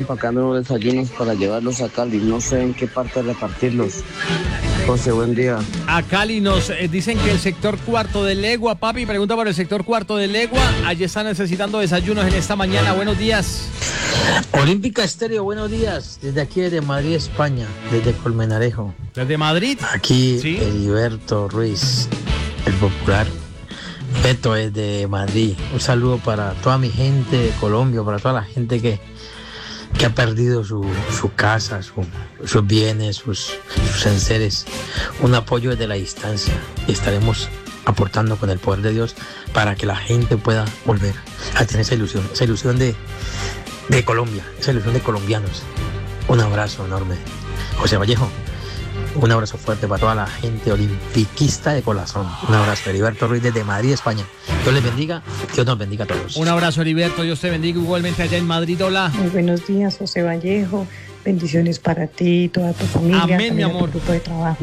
empacando los desayunos para llevarlos a Cali. No sé en qué parte repartirlos. José, buen día. A Cali nos dicen que el sector Cuarto de Legua, papi, pregunta por el sector Cuarto de Legua. Allí están necesitando desayunos en esta mañana. Buenos días. Olímpica Estéreo, buenos días. Desde aquí, desde Madrid, España, desde Colmenarejo. ¿Desde Madrid? Aquí, ¿Sí? Heriberto Ruiz, el popular. Beto es de Madrid. Un saludo para toda mi gente de Colombia, para toda la gente que ha perdido su casa, sus bienes, sus enseres. Un apoyo desde la distancia. Y estaremos aportando con el poder de Dios para que la gente pueda volver a tener esa ilusión de Colombia, esa ilusión de colombianos. Un abrazo enorme. José Vallejo, un abrazo fuerte para toda la gente olimpiquista de corazón. Un abrazo, Heriberto Ruiz desde Madrid, España. Dios les bendiga, Dios nos bendiga a todos. Un abrazo, Heriberto, Dios te bendiga igualmente allá en Madrid. Hola. Muy buenos días, José Vallejo. Bendiciones para ti y toda tu familia. Amén, mi amor. Tu grupo de trabajo.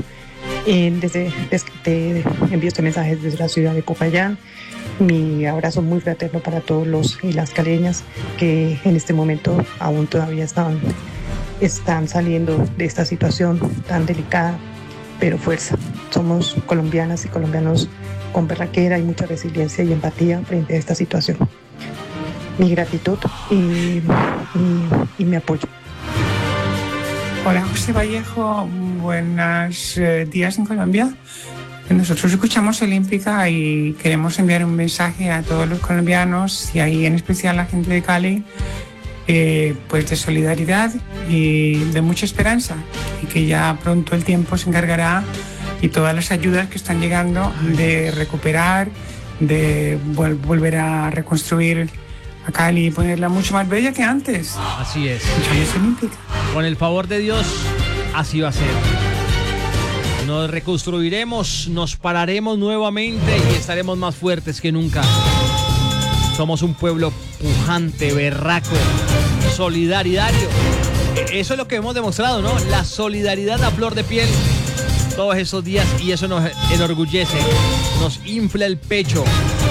Te envío este mensaje desde la ciudad de Popayán. Mi abrazo muy fraterno para todos los y las caleñas que en este momento aún todavía están saliendo de esta situación tan delicada, pero fuerza. Somos colombianas y colombianos con berraquera y mucha resiliencia y empatía frente a esta situación. Mi gratitud y mi apoyo. Hola, José Vallejo, buenos días en Colombia. Nosotros escuchamos Olímpica y queremos enviar un mensaje a todos los colombianos y ahí en especial a la gente de Cali, pues de solidaridad y de mucha esperanza, y que ya pronto el tiempo se encargará y todas las ayudas que están llegando de recuperar, de volver a reconstruir a Cali y ponerla mucho más bella que antes. Así es. Muchas Olímpica. Con el favor de Dios, así va a ser. Nos reconstruiremos, nos pararemos nuevamente y estaremos más fuertes que nunca. Somos un pueblo pujante, berraco, solidario. Eso es lo que hemos demostrado, ¿no? La solidaridad a flor de piel todos esos días, y eso nos enorgullece, nos infla el pecho.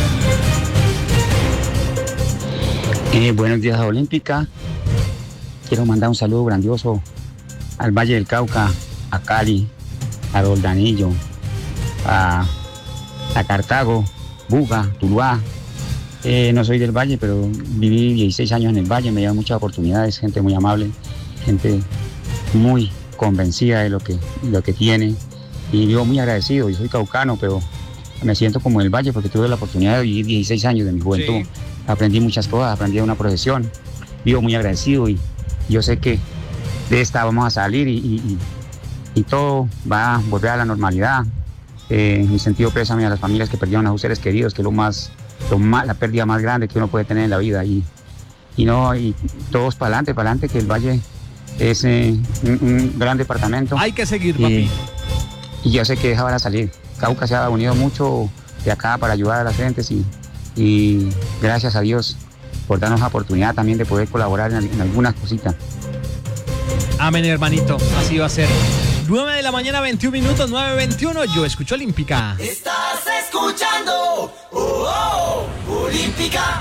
Buenos días a Olímpica. Quiero mandar un saludo grandioso al Valle del Cauca, a Cali, a Roldanillo, a Cartago, Buga, Tuluá. No soy del Valle, pero viví 16 años en el Valle, me dieron muchas oportunidades, gente muy amable, gente muy convencida de lo que tiene, y vivo muy agradecido. Yo soy caucano, pero me siento como en el Valle porque tuve la oportunidad de vivir 16 años de mi juventud. Sí. Aprendí muchas cosas, aprendí una profesión, vivo muy agradecido y yo sé que de esta vamos a salir y todo va a volver a la normalidad. Mi sentido pésame a las familias que perdieron a sus seres queridos, que es la pérdida más grande que uno puede tener en la vida, y todos para adelante, que el Valle es un gran departamento. Hay que seguir, papi. Y yo sé que van a salir. Cauca se ha unido mucho de acá para ayudar a las gentes y gracias a Dios por darnos la oportunidad también de poder colaborar en algunas cositas. Amén, hermanito, así va a ser. 9 de la mañana, 21 minutos, 9:21. Yo escucho Olímpica. Estás escuchando Olímpica.